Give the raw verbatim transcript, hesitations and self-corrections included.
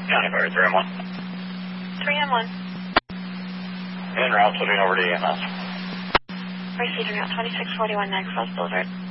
County Fire, three M one. three M one. En route, switching over to E M S. Receiving route twenty-six forty-one Niagara Falls Boulevard.